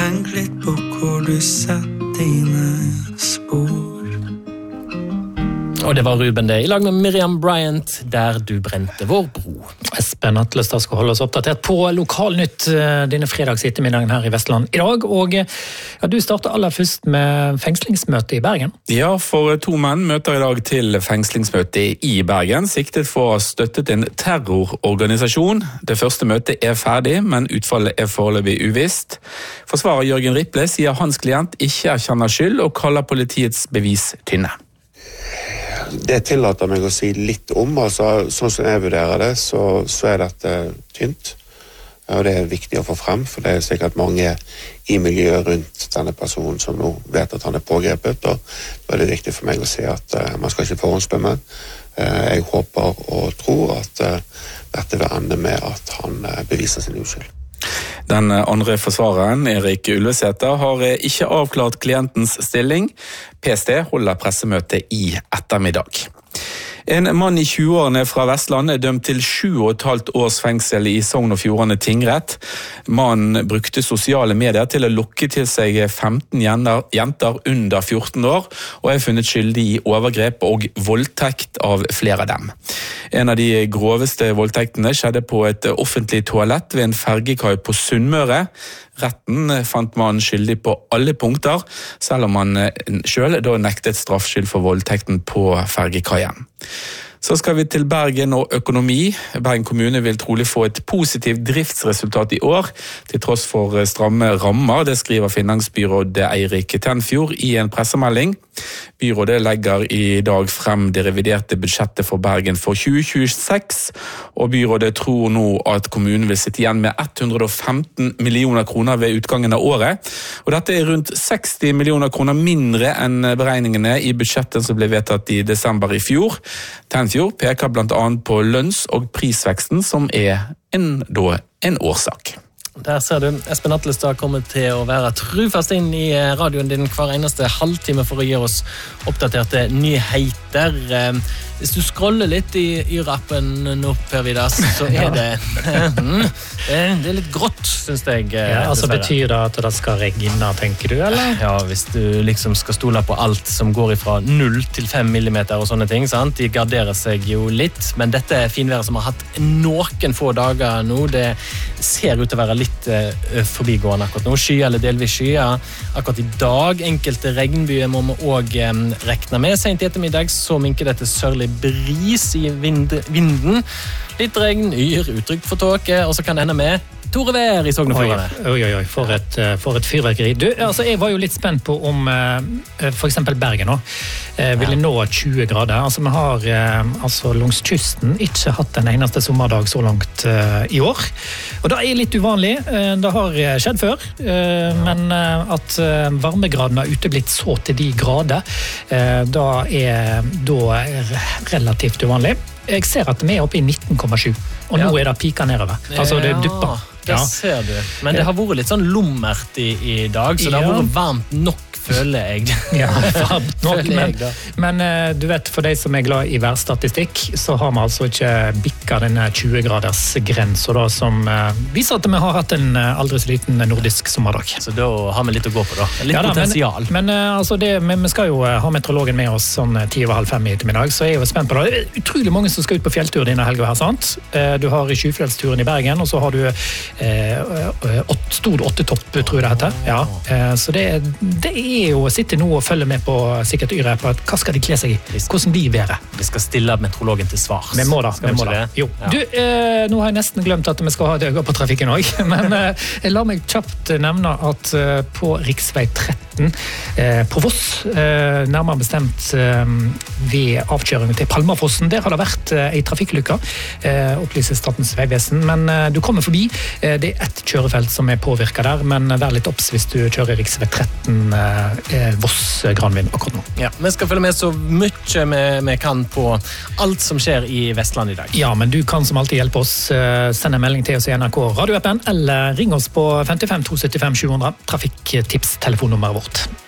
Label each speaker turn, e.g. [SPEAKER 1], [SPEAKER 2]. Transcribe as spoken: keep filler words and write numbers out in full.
[SPEAKER 1] tenk litt på hvor du setter dine spor.
[SPEAKER 2] Og det var Ruben det, i lag med Miriam Bryant, Der du brente vår bro.
[SPEAKER 3] Espen Atlestad skal holde oss oppdatert på Lokalnytt denne fredags ettermiddagen her i Vestland i dag. Og ja, du starter aller først med fengslingsmøte i Bergen.
[SPEAKER 4] Ja, for to menn møter i dag til fengslingsmøte i Bergen, siktet for å ha støttet en terrororganisasjon. Det første møtet er ferdig, men utfallet er foreløpig uvisst. Forsvarer Jørgen Riple sier hans klient ikke erkjenner skyld og kaller politiets bevis tynne.
[SPEAKER 5] Det tillater meg å si litt om, altså sånn som jeg vurderer det, så, så er dette tynt. Og det er viktig å få frem, for det er sikkert mange i miljøet rundt denne personen som nå vet at han er pågrepet, og da er det viktig for meg å si at uh, man skal ikke forhåndsdømme. Uh, jeg håper og tror at uh, dette vil ende med at han uh, beviser sin uskyld.
[SPEAKER 4] Den andre forsvareren, Erik Ulvesæter, har ikke avklart klientens stilling. P S T holder pressemøte i ettermiddag. En mann i tjueårene fra Vestland er dømt til sju og et halvt års fengsel i Sogn og Fjordane tingrett. Mannen brukte sosiale medier til å lokke til seg femten jenter under fjorten år, og er funnet skyldig i overgrep og voldtekt av flere av dem. En av de groveste voldtektene skjedde på et offentlig toalett ved en fergekai på Sunnmøre. Retten fant mannen skyldig på alle punkter, selv om han selv da nektet straffskyld for voldtekten på fergekaien. Så skal vi til Bergen og økonomi. Bergen kommune vil trolig få et positivt driftsresultat i år, til tross for stramme rammer. Det skriver finansbyrådet Eirik Tenfjord i en pressemelding. Byrådet legger i dag frem det reviderte budsjettet for Bergen for tjue tjueseks, og byrådet tror nå at kommunen vil sitte igjen med hundre og femten millioner kroner ved utgangen av året. Og dette er rundt seksti millioner kroner mindre enn beregningene i budsjettet som ble vedtatt i desember i fjor. Tenfjord peker blant annet på lønns- og prisveksten som er en, da, en årsak.
[SPEAKER 2] Der ser du, Espen Atlestad kommer til å være trufast inn i radioen din hver eneste halvtime for å gi oss oppdaterte nyheter. Hvis du scroller litt i Y-rappen nå, Per Vidas, så er det, det er litt grått, synes jeg.
[SPEAKER 3] Ja, altså betyr det at det skal regne, tenker du, eller?
[SPEAKER 2] Ja, hvis du liksom skal stole på alt som går fra null til fem millimeter og sånne ting, sant? De garderer seg jo litt, men dette er finværet som har hatt noen få dager nå. Det ser ut til å være litt uh, forbigående akkurat nå. Sky eller delvis skyer. Akkurat i dag, enkelte regnbyer må vi også um, rekne med. Sent i ettermiddag så minker dette sørlig bris i vind, vinden. Litt regn, yr, uttrykk for tåke, og så kan det ende med Tore Vær i Sogn og Fjordane.
[SPEAKER 3] Oi, oi, oi, for et, for et fyrverkeri. Du, altså, jeg var jo litt spent på om for eksempel Bergen nå ville nå tjue grader. Altså, vi har altså, langs kysten ikke hatt en eneste sommerdag så langt uh, i år. Og det er litt uvanlig. Det har skjedd før, uh, men at varmegraden har uteblitt så til de grader, uh, da er da relativt uvanlig. Jeg ser at vi er oppe i nitten komma sju, og nå er det pika nedover. Altså, det dupper.
[SPEAKER 2] Det
[SPEAKER 3] Ja.
[SPEAKER 2] ser du. Men det har vært litt sånn lummert i, i dag, så det har
[SPEAKER 3] Ja.
[SPEAKER 2] vært varmt nok, føler jeg.
[SPEAKER 3] Ja, varmt nok,
[SPEAKER 2] Føler
[SPEAKER 3] men,
[SPEAKER 2] jeg da.
[SPEAKER 3] men eh, du vet, for de som er glad i værstatistikk, så har vi altså ikke bikket denne tjue graders grensen, da, som eh, viser at vi har hatt en eh, aldri så liten nordisk sommerdag.
[SPEAKER 2] Så da har vi litt å gå på da. Litt
[SPEAKER 3] Ja da,
[SPEAKER 2] potensial.
[SPEAKER 3] Men, men eh, altså det, men vi skal jo eh, ha meteorologen med oss sånn eh, ti over halv fem i ettermiddag, så jeg er jo spent på det. Det er utrolig mange som skal ut på fjelltur denne helgen her, sant? Eh, du har Skyfjellsturen i Bergen, og så har du eh, åt, stor åttetopp, tror jeg det heter. Ja. Eh, så det, det er jo å sitte nå og følge med på sikkert Yre på at hva skal de kle seg i? Hvordan blir været?
[SPEAKER 2] Vi skal stille meteorologen til svars.
[SPEAKER 3] Vi må da,
[SPEAKER 2] Skal
[SPEAKER 3] vi må
[SPEAKER 2] ikke
[SPEAKER 3] da.
[SPEAKER 2] det?
[SPEAKER 3] Jo.
[SPEAKER 2] Ja.
[SPEAKER 3] Du, eh, nå har jeg nesten glemt at vi skal ha et øye på trafikken også, men eh, la meg kjapt nevne at eh, på riksvei tretten eh, på Voss, eh, nærmere bestemt eh, ved avkjøringen til Palmafossen, der har det vært eh, en trafikkulykke, eh, opplyser Statens vegvesen, men eh, du kommer forbi, eh, det er et kjørefelt som er påvirket der, men vær litt obs hvis du kjører riksvei tretten eh, Voss-Granvin akkurat nå.
[SPEAKER 2] Ja, vi skal følge med så mye vi, vi kan på alt som skjer i Vestland i dag.
[SPEAKER 3] Ja, men du kan som alltid hjelpe oss. Send en melding til oss i N R K radioappen, eller ring oss på fem fem to sytti fem sju hundre, trafikktips telefonnummeret vårt.